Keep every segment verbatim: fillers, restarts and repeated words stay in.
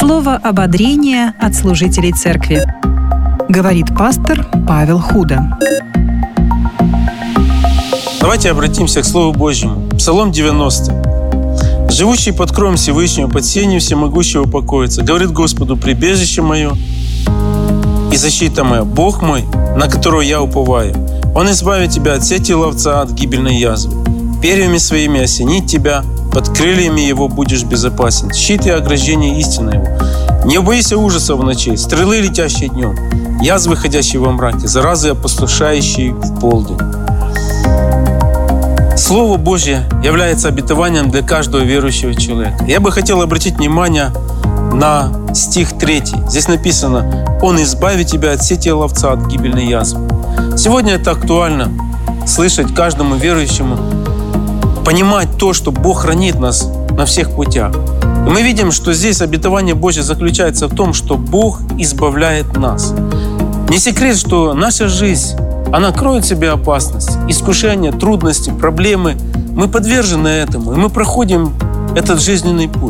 Слово ободрения от служителей церкви. Говорит пастор Павел Худо. Давайте обратимся к Слову Божьему. Псалом девяностый. «Живущий под кровом Всевышнего, под сенью всемогущего покоится. Говорит Господу, прибежище мое и защита моя, Бог мой, на которого я уповаю. Он избавит тебя от сети ловца, от гибельной язвы. Перьями своими осенит тебя, под крыльями его будешь безопасен. Щит и ограждение истины его. Не убойся ужасов в ночи, стрелы, летящие днем, язвы, ходящие во мраке, заразы, опустошающие в полдень». Слово Божье является обетованием для каждого верующего человека. Я бы хотел обратить внимание на стих третий. Здесь написано: «Он избавит тебя от сети ловца, от гибельной язвы». Сегодня это актуально слышать каждому верующему, понимать то, что Бог хранит нас на всех путях. И мы видим, что здесь обетование Божье заключается в том, что Бог избавляет нас. Не секрет, что наша жизнь, она кроет в себе опасность, искушения, трудности, проблемы. Мы подвержены этому, и мы проходим этот жизненный путь.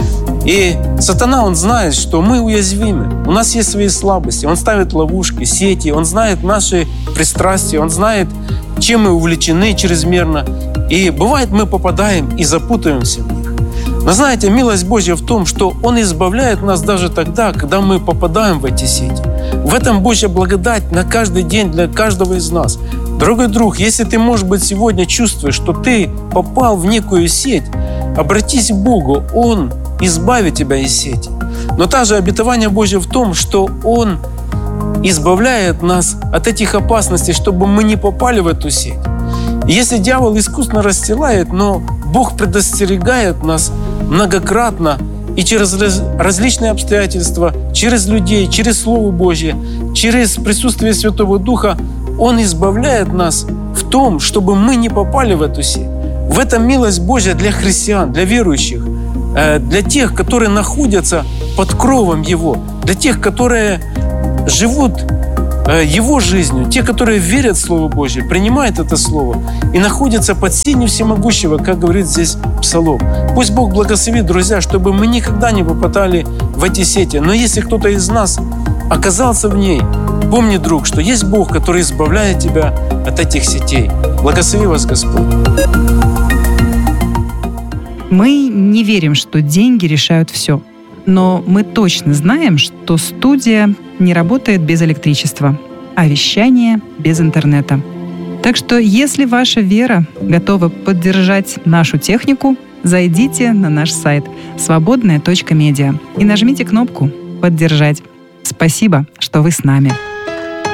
И сатана, он знает, что мы уязвимы. У нас есть свои слабости. Он ставит ловушки, сети. Он знает наши пристрастия. Он знает, чем мы увлечены чрезмерно. И бывает, мы попадаем и запутаемся в них. Но знаете, милость Божья в том, что Он избавляет нас даже тогда, когда мы попадаем в эти сети. В этом Божья благодать на каждый день для каждого из нас. Дорогой друг, если ты, может быть, сегодня чувствуешь, что ты попал в некую сеть, обратись к Богу, Он избавит тебя из сети. Но также обетование Божье в том, что Он избавляет нас от этих опасностей, чтобы мы не попали в эту сеть. И если дьявол искусно расстилает, но Бог предостерегает нас многократно и через различные обстоятельства, через людей, через Слово Божье, через присутствие Святого Духа, Он избавляет нас в том, чтобы мы не попали в эту сеть. В этом милость Божья для христиан, для верующих, для тех, которые находятся под кровом Его, для тех, которые живут Его жизнью, те, которые верят в Слово Божье, принимают это Слово и находятся под сенью всемогущего, как говорит здесь Псалом. Пусть Бог благословит, друзья, чтобы мы никогда не попадали в эти сети. Но если кто-то из нас оказался в ней, помни, друг, что есть Бог, который избавляет тебя от этих сетей. Благослови вас Господь. Мы не верим, что деньги решают все. Но мы точно знаем, что студия не работает без электричества, а вещание без интернета. Так что, если ваша вера готова поддержать нашу технику, зайдите на наш сайт свободная точка медиа и нажмите кнопку «Поддержать». Спасибо, что вы с нами.